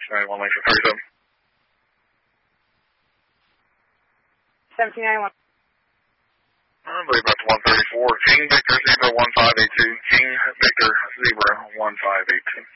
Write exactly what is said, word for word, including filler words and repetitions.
ninety-one, length of thirty-seven. seventeen ninety-one. I believe that's one thirty-four. King Victor Zebra one five eight two. King Victor Zebra one five eight two.